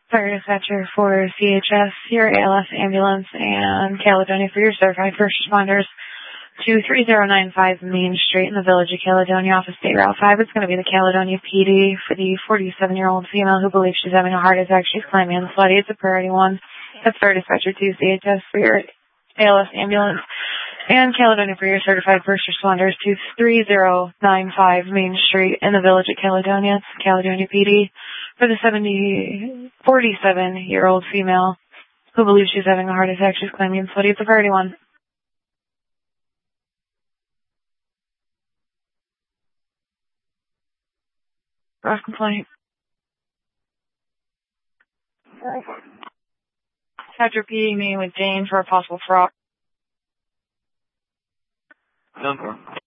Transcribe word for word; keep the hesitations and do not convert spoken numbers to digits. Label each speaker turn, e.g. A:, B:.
A: Fire dispatcher for C H S, your A L S ambulance, and Caledonia for your certified first responders to three zero nine five Main Street in the Village of Caledonia off of State Route five. It's going to be the Caledonia P D for the forty-seven-year-old female who believes she's having a heart attack. She's claiming slutty. It's a priority one. That's fire dispatcher to C H S for your A L S ambulance, and Caledonia for your certified first responders to three zero nine five Main Street in the Village of Caledonia. It's Caledonia P D for the forty-seven-year-old female who believes she's having a heart attack. She's claiming slutty. It's a priority one. Cross complaint. Dispatcher P D meeting with Jane for a possible fraud.
B: Number.